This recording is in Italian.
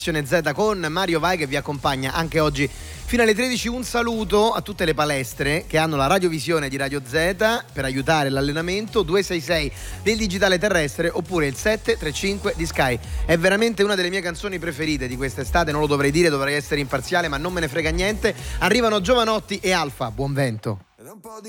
Z con Mario Vai che vi accompagna anche oggi fino alle 13. Un saluto a tutte le palestre che hanno la radiovisione di Radio Z per aiutare l'allenamento, 266 del digitale terrestre oppure il 735 di Sky. È veramente una delle mie canzoni preferite di quest'estate, non lo dovrei dire, dovrei essere imparziale, ma non me ne frega niente. Arrivano Giovanotti e Alfa, buon vento.